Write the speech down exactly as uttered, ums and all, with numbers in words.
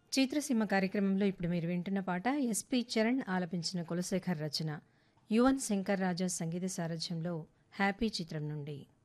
చిత్రసీమ కార్యక్రమంలో ఇప్పుడు మీరు వింటున్న పాట ఎస్పి చరణ్ ఆలపించిన కులశేఖర్ రచన, యువన్ శంకర్ రాజా సంగీత సారథ్యంలో హ్యాపీ చిత్రం నుండి.